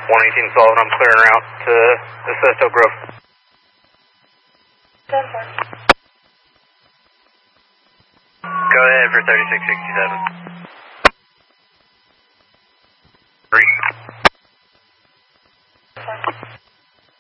118 Sullivan, I'm clearing out to assist Oak Grove. 10-4. Go ahead for 3667. 3.